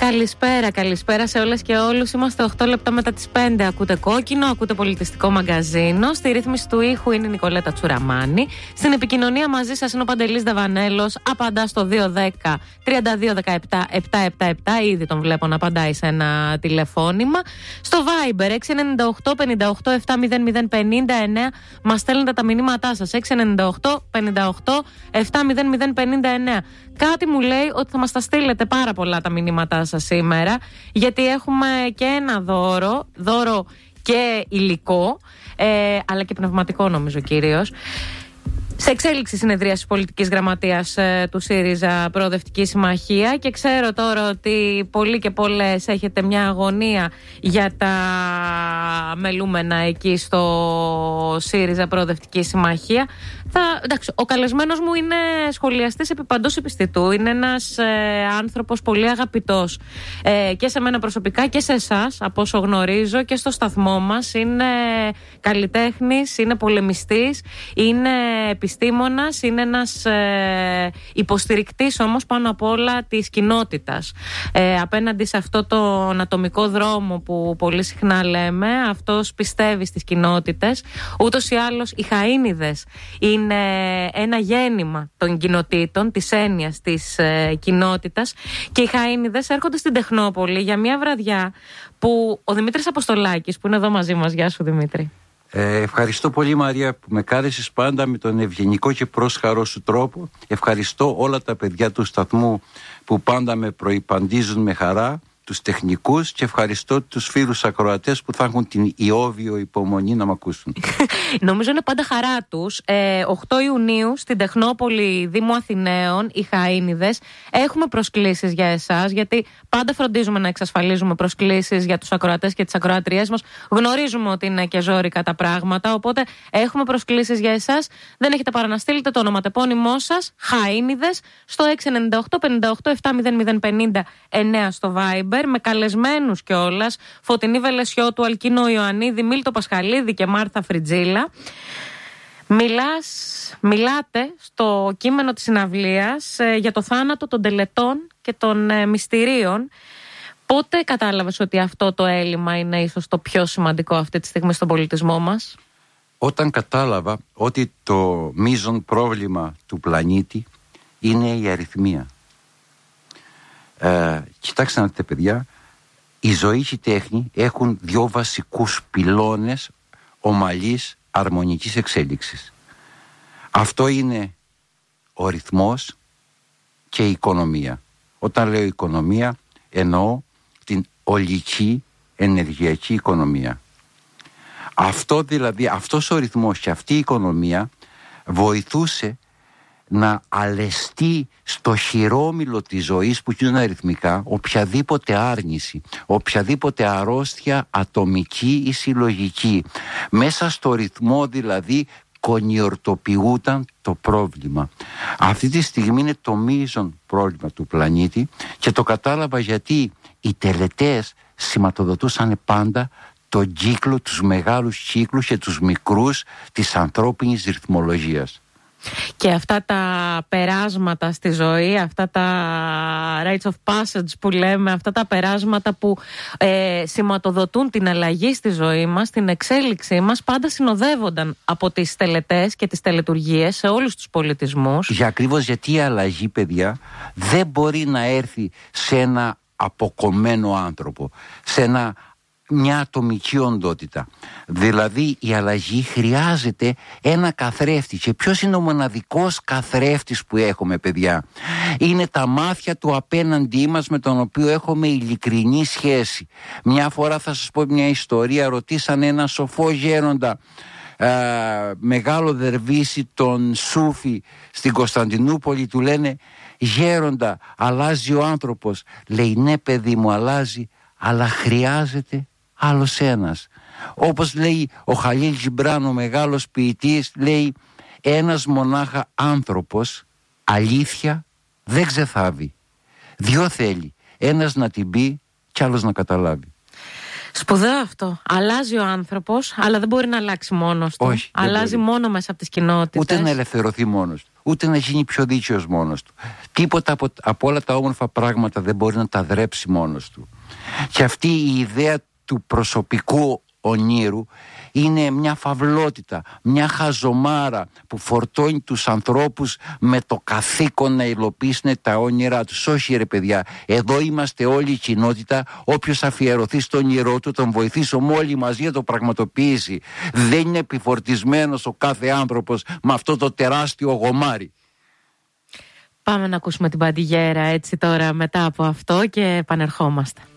Καλησπέρα σε όλες και όλους. Είμαστε 8 λεπτά μετά τις 5. Ακούτε Κόκκινο, ακούτε Πολιτιστικό Μαγκαζίνο. Στη ρύθμιση του ήχου είναι η Νικολέτα Τσουραμάνη. Στην επικοινωνία μαζί σας είναι ο Παντελής Δαβανέλος. Απαντά στο 210-3217-777. Ήδη τον βλέπω να απαντάει σε ένα τηλεφώνημα. Στο Viber 698-58-700-59. Μας στέλνετε τα μηνύματά σας. 698-58-700-59. Κάτι μου λέει ότι θα μας τα στείλετε πάρα πολλά τα μηνύματά σας σήμερα, γιατί έχουμε και ένα δώρο και υλικό, αλλά και πνευματικό νομίζω κυρίως. Σε εξέλιξη συνεδρίαση πολιτικής γραμματείας του ΣΥΡΙΖΑ Προοδευτική Συμμαχία, και ξέρω τώρα ότι πολλοί και πολλές έχετε μια αγωνία για τα μελούμενα εκεί στο ΣΥΡΙΖΑ Προοδευτική Συμμαχία. Εντάξει, ο καλεσμένος μου είναι σχολιαστής επί παντός επιστητού. Είναι ένας άνθρωπος πολύ αγαπητός και σε μένα προσωπικά και σε εσάς, από όσο γνωρίζω, και στο σταθμό μας. Είναι καλλιτέχνης, είναι πολεμιστής, είναι επιστήμονας, είναι ένας υποστηρικτής όμως πάνω απ' όλα της κοινότητας. Απέναντι σε αυτό τον ατομικό δρόμο που πολύ συχνά λέμε, αυτός πιστεύει στις κοινότητες. Ούτως ή άλλως οι χαΐνιδες είναι ένα γέννημα των κοινοτήτων, της έννοιας της κοινότητας, και οι χαΐνιδες έρχονται στην Τεχνόπολη για μια βραδιά που ο Δημήτρης Αποστολάκης, που είναι εδώ μαζί μας, γεια σου Δημήτρη. Ευχαριστώ πολύ Μαρία που με κάλεσες πάντα με τον ευγενικό και πρόσχαρό σου τρόπο. Ευχαριστώ όλα τα παιδιά του σταθμού που πάντα με προϋπαντίζουν με χαρά, τους τεχνικούς, και ευχαριστώ τους φίλους ακροατές που θα έχουν την ιόβιο υπομονή να μ' ακούσουν. Νομίζω είναι πάντα χαρά τους. 8 Ιουνίου στην Τεχνόπολη Δήμου Αθηναίων, οι χαΐνιδες, έχουμε προσκλήσεις για εσάς, γιατί πάντα φροντίζουμε να εξασφαλίζουμε προσκλήσεις για τους ακροατές και τις ακροατριές μας. Γνωρίζουμε ότι είναι και ζόρικα τα πράγματα, οπότε έχουμε προσκλήσεις για εσάς. Δεν έχετε παρά να στείλετε το ονοματεπώνυμό σας, χαΐνιδες, στο 698-58-700-59 στο Viber, με καλεσμένους κιόλας, Φωτεινή Βελεσιώτου, Αλκίνο Ιωαννίδη, Μίλτο Πασχαλίδη και Μάρθα Φριτζίλα. Μιλάτε στο κείμενο της συναυλίας για το θάνατο των τελετών και των μυστηρίων. Πότε κατάλαβες ότι αυτό το έλλειμμα είναι ίσως το πιο σημαντικό αυτή τη στιγμή στον πολιτισμό μας? Όταν κατάλαβα ότι το μείζον πρόβλημα του πλανήτη είναι η αριθμία. Κοιτάξτε να δείτε παιδιά, η ζωή και η τέχνη έχουν δύο βασικούς πυλώνες ομαλής αρμονικής εξέλιξης. Αυτό είναι ο ρυθμός και η οικονομία. Όταν λέω οικονομία εννοώ την ολική ενεργειακή οικονομία. Αυτό δηλαδή, αυτός ο ρυθμός και αυτή η οικονομία βοηθούσε να αλεστεί στο χειρόμυλο της ζωής που είναι αριθμικά οποιαδήποτε άρνηση, οποιαδήποτε αρρώστια ατομική ή συλλογική. Μέσα στο ρυθμό δηλαδή κονιορτοποιούταν το πρόβλημα. Αυτή τη στιγμή είναι το μείζον πρόβλημα του πλανήτη, και το κατάλαβα γιατί οι τελετές σηματοδοτούσαν πάντα τον κύκλο, τους μεγάλους κύκλους και τους μικρούς της ανθρώπινης ρυθμολογίας. Και αυτά τα περάσματα στη ζωή, αυτά τα rites of passage που λέμε, αυτά τα περάσματα που σηματοδοτούν την αλλαγή στη ζωή μας, την εξέλιξή μας, πάντα συνοδεύονταν από τις τελετές και τις τελετουργίες σε όλους τους πολιτισμούς. Για ακριβώς γιατί η αλλαγή, παιδιά, δεν μπορεί να έρθει σε ένα αποκομμένο άνθρωπο, σε μια ατομική οντότητα. Δηλαδή η αλλαγή χρειάζεται ένα καθρέφτη. Και ποιος είναι ο μοναδικός καθρέφτης που έχουμε, παιδιά? Είναι τα μάτια του απέναντί μας, με τον οποίο έχουμε ειλικρινή σχέση. Μια φορά θα σας πω μια ιστορία. Ρωτήσαν ένα σοφό γέροντα, μεγάλο δερβίσι, τον Σούφι στην Κωνσταντινούπολη. Του λένε, γέροντα, αλλάζει ο άνθρωπος? Λέει, ναι παιδί μου, αλλάζει, αλλά χρειάζεται άλλος ένας. Όπως λέει ο Χαλίλ Τζιμπράν, ο μεγάλος ποιητής, λέει, ένας μονάχα άνθρωπος αλήθεια δεν ξεθάβει. Δυο θέλει, ένας να την πει κι άλλος να καταλάβει. Σπουδαίο αυτό. Αλλάζει ο άνθρωπος, αλλά δεν μπορεί να αλλάξει μόνος του. Όχι, αλλάζει μόνο μέσα από τις κοινότητες. Ούτε να ελευθερωθεί μόνος του. ούτε να γίνει πιο δίκαιος μόνος του. Τίποτα από όλα τα όμορφα πράγματα δεν μπορεί να τα δρέψει μόνος του. Και αυτή η ιδέα του προσωπικού ονείρου είναι μια φαυλότητα, μια χαζομάρα που φορτώνει τους ανθρώπους με το καθήκον να υλοποιήσουν τα όνειρά τους. Όχι ρε παιδιά, εδώ είμαστε όλη η κοινότητα, όποιος αφιερωθεί στο όνειρό του τον βοηθήσουμε όλοι μαζί να το πραγματοποιήσει. Δεν είναι επιφορτισμένος ο κάθε άνθρωπος με αυτό το τεράστιο γομάρι. Πάμε να ακούσουμε την Παντιγέρα έτσι τώρα μετά από αυτό και επανερχόμαστε.